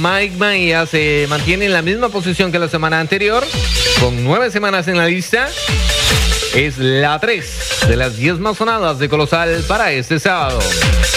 Mike Maía se mantiene en la misma posición que la semana anterior, con 9 semanas en la lista. Es la 3 de las 10 más sonadas de Colosal para este sábado.